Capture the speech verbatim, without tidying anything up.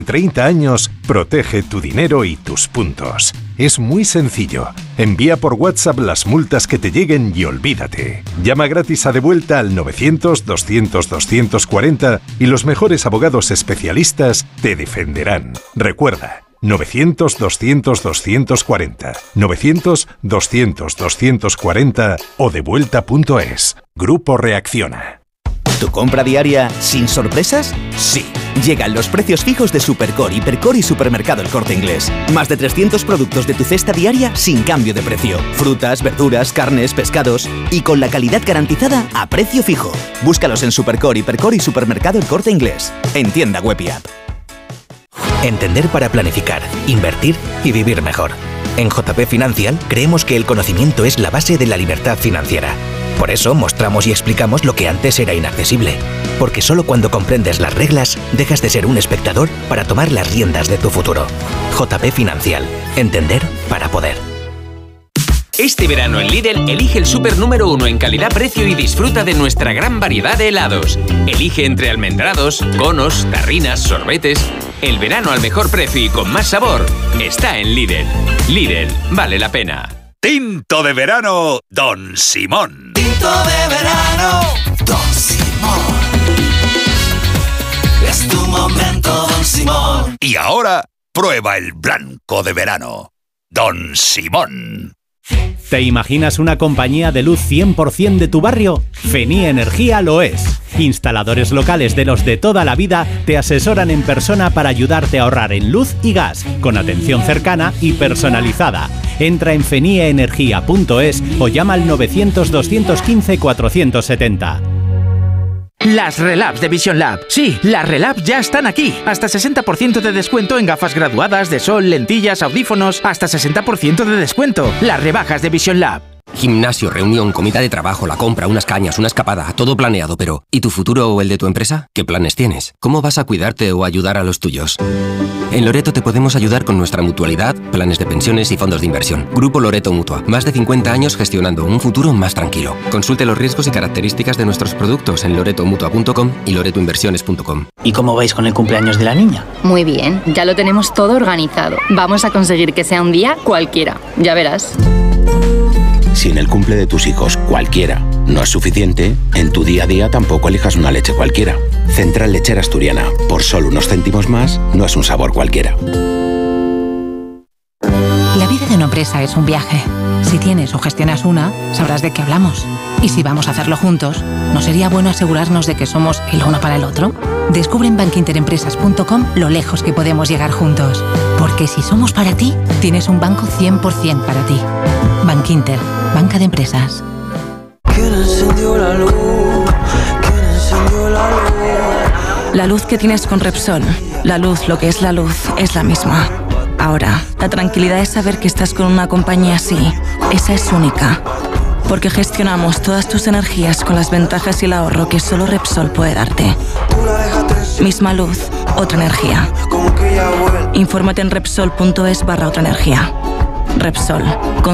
treinta años, protege tu dinero y tus puntos. Es muy sencillo. Envía por WhatsApp las multas que te lleguen y olvídate. Llama gratis a Devuelta al novecientos, doscientos, doscientos cuarenta y los mejores abogados especialistas te defenderán. Recuerda, novecientos, doscientos, doscientos cuarenta, novecientos, doscientos, doscientos cuarenta o devuelta punto es. Grupo Reacciona. ¿Tu compra diaria sin sorpresas? Sí. Llegan los precios fijos de Supercore, Hipercore y Supermercado El Corte Inglés. Más de trescientos productos de tu cesta diaria sin cambio de precio. Frutas, verduras, carnes, pescados y con la calidad garantizada a precio fijo. Búscalos en Supercore, Hipercore y Supermercado El Corte Inglés. En tienda web y app. Entender para planificar, invertir y vivir mejor. En J P Financial creemos que el conocimiento es la base de la libertad financiera. Por eso mostramos y explicamos lo que antes era inaccesible. Porque solo cuando comprendes las reglas, dejas de ser un espectador para tomar las riendas de tu futuro. J P Financial. Entender para poder. Este verano en Lidl, elige el súper número uno en calidad-precio y disfruta de nuestra gran variedad de helados. Elige entre almendrados, conos, tarrinas, sorbetes. El verano al mejor precio y con más sabor está en Lidl. Lidl, vale la pena. Tinto de verano, Don Simón. Tinto de verano, Don Simón. Es tu momento, Don Simón. Y ahora, prueba el blanco de verano, Don Simón. ¿Te imaginas una compañía de luz cien por ciento de tu barrio? Fenie Energía lo es. Instaladores locales de los de toda la vida te asesoran en persona para ayudarte a ahorrar en luz y gas, con atención cercana y personalizada. Entra en fenie energía punto es o llama al novecientos, doscientos quince, cuatrocientos setenta. Las Relabs de Vision Lab. Sí, las Relabs ya están aquí. Hasta sesenta por ciento de descuento en gafas graduadas, de sol, lentillas, audífonos. Hasta sesenta por ciento de descuento. Las rebajas de Vision Lab. Gimnasio, reunión, comida de trabajo, la compra, unas cañas, una escapada, todo planeado, pero ¿y tu futuro o el de tu empresa? ¿Qué planes tienes? ¿Cómo vas a cuidarte o ayudar a los tuyos? En Loreto te podemos ayudar con nuestra mutualidad, planes de pensiones y fondos de inversión. Grupo Loreto Mutua, más de cincuenta años gestionando un futuro más tranquilo. Consulte los riesgos y características de nuestros productos en loreto mutua punto com y loreto inversiones punto com. ¿Y cómo vais con el cumpleaños de la niña? Muy bien, ya lo tenemos todo organizado. Vamos a conseguir que sea un día cualquiera, ya verás. Si en el cumple de tus hijos cualquiera no es suficiente, en tu día a día tampoco elijas una leche cualquiera. Central Lechera Asturiana, por solo unos céntimos más, no es un sabor cualquiera. La vida de una empresa es un viaje. Si tienes o gestionas una, sabrás de qué hablamos. Y si vamos a hacerlo juntos, ¿no sería bueno asegurarnos de que somos el uno para el otro? Descubre en bankinterempresas punto com lo lejos que podemos llegar juntos. Porque si somos para ti, tienes un banco cien por ciento para ti. Bankinter, banca de empresas. ¿Quién encendió la luz? ¿Quién encendió la luz? La luz que tienes con Repsol, la luz, lo que es la luz, es la misma. Ahora, la tranquilidad es saber que estás con una compañía así. Esa es única. Porque gestionamos todas tus energías con las ventajas y el ahorro que solo Repsol puede darte. Misma luz, otra energía. Infórmate en repsol punto es barra otra energía. Repsol.